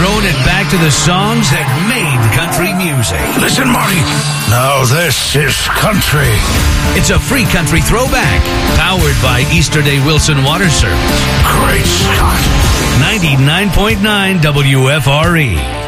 throwing it back to the songs that made country music. Listen, Marty. Now this is country. It's a free country throwback, powered by Easterday Wilson Water Service. Great Scott. 99.9 WFRE.